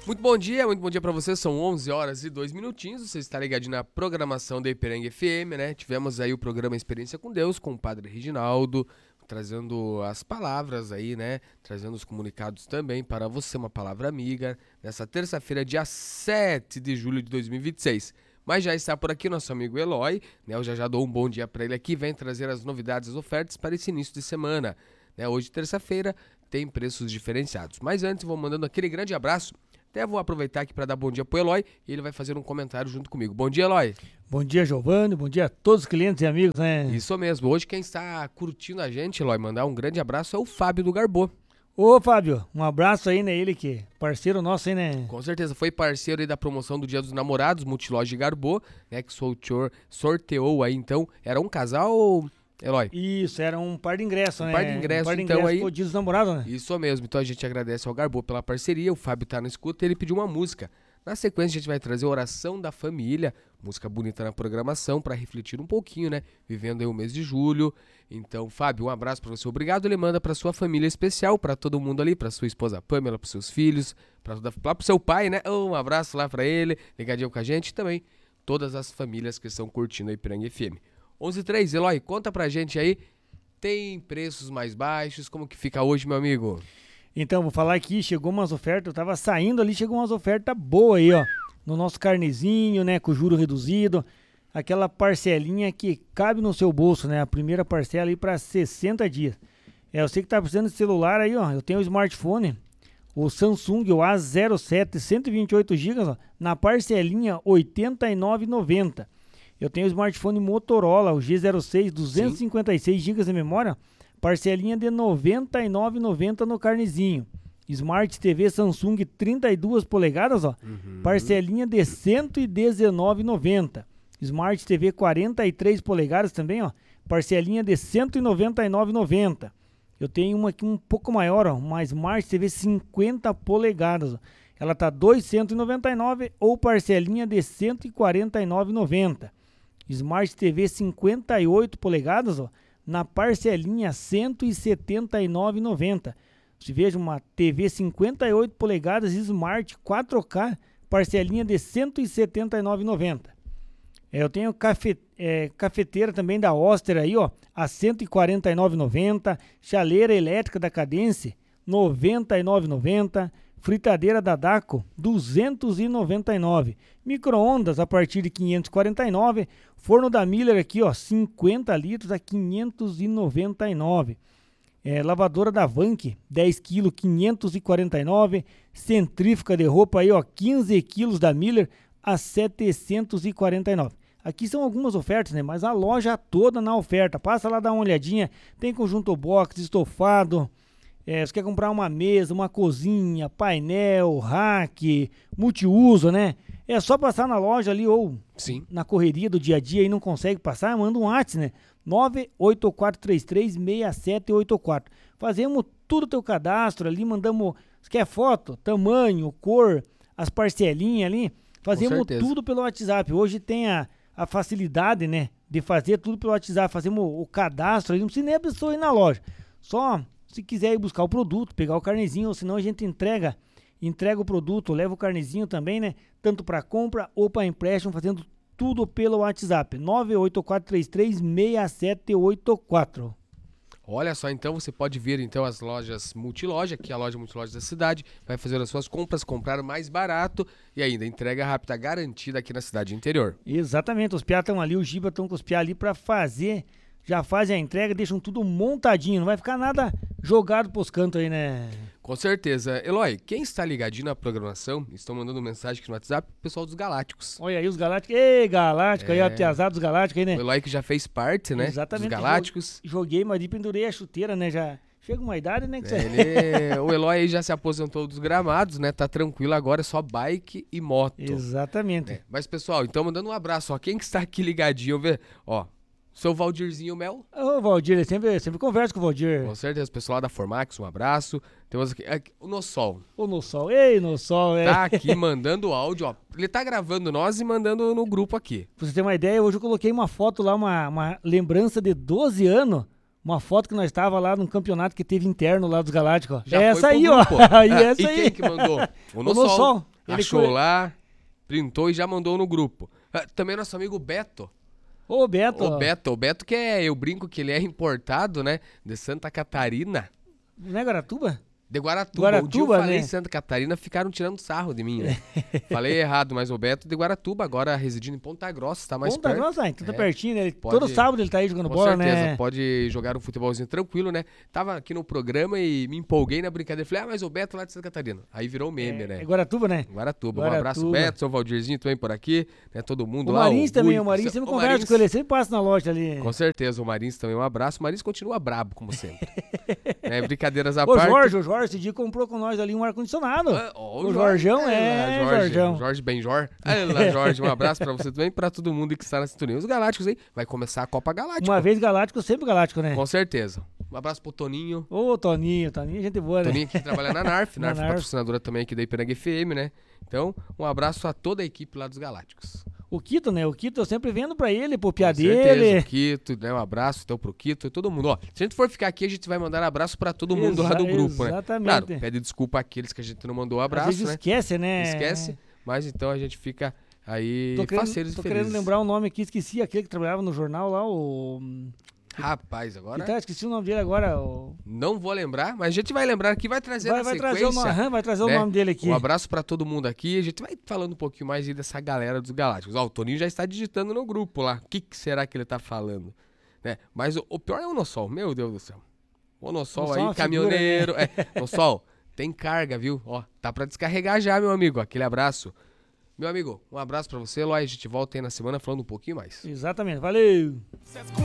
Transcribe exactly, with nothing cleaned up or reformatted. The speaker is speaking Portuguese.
Muito bom dia, muito bom dia pra você, são onze horas e dois minutinhos, você está ligadinho na programação da Ipiranga F M, né? Tivemos aí o programa Experiência com Deus, com o Padre Reginaldo, trazendo as palavras aí, né? Trazendo os comunicados também para você, uma palavra amiga, nessa terça-feira, dia sete de julho de dois mil e vinte e seis. Mas já está por aqui nosso amigo Eloy, né? Eu já já dou um bom dia para ele aqui, vem trazer as novidades, as ofertas para esse início de semana, né? Hoje, terça-feira, tem preços diferenciados. Mas antes, vou mandando aquele grande abraço. Até vou aproveitar aqui para dar bom dia pro Eloy e ele vai fazer um comentário junto comigo. Bom dia, Eloy. Bom dia, Giovanni. Bom dia a todos os clientes e amigos, né? Isso mesmo. Hoje quem está curtindo a gente, Eloy, mandar um grande abraço é o Fábio do Garbô. Ô, Fábio, um abraço aí, né? Ele que parceiro nosso aí, né? Com certeza. Foi parceiro aí da promoção do Dia dos Namorados, Multiloja Garbô, né? Que sorteou, sorteou aí, então. Era um casal... Eloy. Isso, era um par de ingressos, um né? Par de ingressos, um par de então, ingressos aí. pro Dia dos Namorados, né? Isso mesmo. Então a gente agradece ao Garbô pela parceria. O Fábio tá na escuta e ele pediu uma música. Na sequência a gente vai trazer Oração da Família, música bonita na programação para refletir um pouquinho, né? Vivendo aí o mês de julho. Então, Fábio, um abraço para você. Obrigado. Ele manda para sua família especial, para todo mundo ali, para sua esposa Pamela, para seus filhos, para lá pro seu pai, né? Um abraço lá para ele, ligadinho com a gente e também todas as famílias que estão curtindo a Ipiranga F M. onze e três, Eloy, conta pra gente aí. Tem preços mais baixos? Como que fica hoje, meu amigo? Então, vou falar aqui, chegou umas ofertas, eu tava saindo ali, chegou umas ofertas boas aí, ó. No nosso carnezinho, né, com juro reduzido, aquela parcelinha que cabe no seu bolso, né, a primeira parcela aí para sessenta dias. É, eu sei que tá precisando de celular aí, ó, eu tenho o smartphone, o Samsung, o A zero sete, cento e vinte e oito gigas, ó, na parcelinha oitenta e nove reais e noventa centavos. Eu tenho o smartphone Motorola, o G zero seis, duzentos e cinquenta e seis gigas de memória, parcelinha de noventa e nove reais e noventa centavos no carnezinho. Smart T V Samsung trinta e duas polegadas, ó, uhum. Parcelinha de cento e dezenove reais e noventa centavos. Smart T V quarenta e três polegadas também, ó, parcelinha de cento e noventa e nove reais e noventa centavos. Eu tenho uma aqui um pouco maior, ó, uma Smart T V cinquenta polegadas, ó. Ela tá duzentos e noventa e nove reais ou parcelinha de cento e quarenta e nove reais e noventa centavos. Smart T V cinquenta e oito polegadas, ó, na parcelinha cento e setenta e nove reais e noventa centavos. Você veja uma T V cinquenta e oito polegadas Smart quatro K, parcelinha de cento e setenta e nove reais e noventa centavos. É, eu tenho cafe, é, cafeteira também da Oster aí, ó, a cento e quarenta e nove reais e noventa centavos. Chaleira elétrica da Cadence, noventa e nove reais e noventa centavos. Fritadeira da Daco, duzentos e noventa e nove reais. Micro-ondas a partir de quinhentos e quarenta e nove reais. Forno da Miller aqui, ó, cinquenta litros a quinhentos e noventa e nove reais. É, lavadora da Vank, dez quilos, quinhentos e quarenta e nove reais. Centrífuga de roupa aí, ó, quinze quilos da Miller a setecentos e quarenta e nove reais. Aqui são algumas ofertas, né? Mas a loja toda na oferta. Passa lá, dá uma olhadinha. Tem conjunto box, estofado. É, você quer comprar uma mesa, uma cozinha, painel, rack, multiuso, né? É só passar na loja ali ou Sim. na correria do dia a dia e não consegue passar, manda um WhatsApp, né? nove oito quatro três três, seis sete oito quatro. Fazemos tudo o teu cadastro ali, mandamos, você quer foto, tamanho, cor, as parcelinhas ali, fazemos tudo pelo WhatsApp. Hoje tem a, a facilidade, né, de fazer tudo pelo WhatsApp, fazemos o cadastro ali, não precisa nem a pessoa ir na loja. Só se quiser ir buscar o produto, pegar o carnezinho, ou senão a gente entrega, entrega o produto, leva o carnezinho também, né? Tanto para compra ou para empréstimo, fazendo tudo pelo WhatsApp. nove oito quatro três três, seis sete oito quatro. Olha só, então você pode vir então às lojas Multiloja, que é a loja Multiloja da cidade, vai fazer as suas compras, comprar mais barato e ainda entrega rápida garantida aqui na cidade interior. Exatamente, os piá estão ali, os Giba estão com os piá ali para fazer... Já fazem a entrega, deixam tudo montadinho, não vai ficar nada jogado pros cantos aí, né? Com certeza. Eloy, quem está ligadinho na programação, estão mandando mensagem aqui no WhatsApp, o pessoal dos Galácticos. Olha aí os Galácticos, ei, Galáctico, é... aí a piazada dos Galácticos aí, né? O Eloy que já fez parte, né? Exatamente. Dos Galácticos. Joguei, mas pendurei a chuteira, né? Já chega uma idade, né? Que é, você... ele... O Eloy aí já se aposentou dos gramados, né? Tá tranquilo agora, é só bike e moto. Exatamente. É. Mas, pessoal, então mandando um abraço, ó. Quem que está aqui ligadinho, ver, ó. Seu Valdirzinho Mel. Ô, Valdir, eu sempre, sempre converso com o Valdir. Com certeza, pessoal lá da Formax, um abraço. Temos aqui, aqui o Nossol. O Nossol, ei, Nossol, é. Tá aqui mandando áudio, ó. Ele tá gravando nós e mandando no grupo aqui. Pra você ter uma ideia, hoje eu coloquei uma foto lá, uma, uma lembrança de doze anos. Uma foto que nós estava lá num campeonato que teve interno lá dos Galácticos. Já essa foi aí, ó. aí, essa e aí. quem que mandou? O Nossol. Ele achou cu- lá, printou e já mandou no grupo. Ah, também nosso amigo Beto. Ô, Beto. O Beto, o Beto que é, eu brinco que ele é importado, né, de Santa Catarina. Não é Guaratuba? De Guaratuba. Um dia eu Guaratuba, falei né? Santa Catarina, ficaram tirando sarro de mim, né? Falei errado, mas o Beto de Guaratuba, agora residindo em Ponta Grossa, tá mais Ponta perto. Grossa, ah, então tá É. pertinho, né? Ele- Pode- Todo sábado ele tá aí jogando Com bola, certeza, né? pode jogar um futebolzinho tranquilo, né? Tava aqui no programa e me empolguei na brincadeira. Falei, ah, mas o Beto lá de Santa Catarina. Aí virou meme, É, né? é Guaratuba, né? Guaratuba. Um Guaratuba. abraço, Beto, seu Valdirzinho também por aqui, né? Todo mundo O lá. Marins também, Rui, o Marins seu- sempre o conversa Marins- com ele, sempre passa na loja ali. Com certeza, o Marins também, um abraço. O Marins continua brabo, como sempre. É, brincadeiras à Ô, parte. Jorge, o Jorge esse dia comprou com nós ali um ar-condicionado. Ah, ó, O Jorgão é, lá, Jorge, Jorgão. Jorge Benjor. Olha lá, Jorge, um abraço pra você também e pra todo mundo que está na sintonia. Os Galácticos aí, vai começar a Copa Galáctica. Uma vez galáctico, sempre galáctico, né? Com certeza. Um abraço pro Toninho. Ô, Toninho, Toninho, gente boa, né? Toninho que trabalha na NARF, Na NARF Narf. patrocinadora também aqui da Ipiranga F M, né? Então, um abraço a toda a equipe lá dos Galácticos. O Quito, né? O Quito eu sempre vendo pra ele, pro piá Com certeza, dele. o Quito, né? Um abraço então pro Quito e todo mundo. Ó, se a gente for ficar aqui, a gente vai mandar abraço pra todo mundo lá do Exa- grupo, né? exatamente. Claro, pede desculpa àqueles que a gente não mandou Às abraço, vezes né? esquece, né? Esquece, mas então a gente fica aí Tô querendo, faceiros e tô felizes. querendo lembrar o nome aqui, esqueci aquele que trabalhava no jornal lá, o... Rapaz, agora Tá, esqueci o nome dele agora. O... não vou lembrar, mas a gente vai lembrar aqui, vai trazer Vai, na vai, sequência. trazer o nome, aham, vai trazer né? o nome dele aqui. Um abraço pra todo mundo aqui. A gente vai falando um pouquinho mais aí dessa galera dos Galácticos. Ó, o Toninho já está digitando no grupo lá. O que, que será que ele tá falando? Né? Mas o, o pior é o Nossol, meu Deus do céu. O Nossol Nossol é aí, uma caminhoneiro. É, Nossol, tem carga, viu? Ó, tá pra descarregar já, meu amigo. Aquele abraço. Meu amigo, um abraço pra você, Lói. A gente volta aí na semana falando um pouquinho mais. Exatamente, valeu!